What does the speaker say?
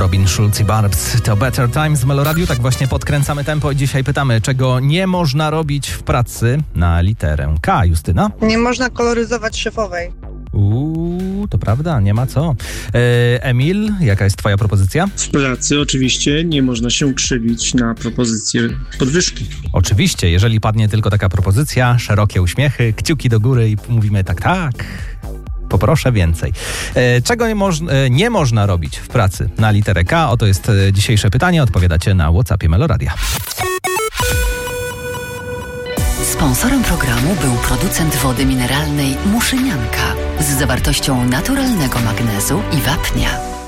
Robin Schulz i Barbs. To Better Times w Meloradiu. Tak właśnie podkręcamy tempo i dzisiaj pytamy, czego nie można robić w pracy na literę K. Justyna? Nie można koloryzować szefowej. To prawda, nie ma co. Emil, jaka jest twoja propozycja? W pracy oczywiście nie można się krzywić na propozycję podwyżki. Oczywiście, jeżeli padnie tylko taka propozycja, szerokie uśmiechy, kciuki do góry i mówimy tak. Poproszę więcej. Czego nie można robić w pracy na literę K? Oto jest dzisiejsze pytanie. Odpowiadacie na WhatsAppie Meloradia. Sponsorem programu był producent wody mineralnej Muszynianka z zawartością naturalnego magnezu i wapnia.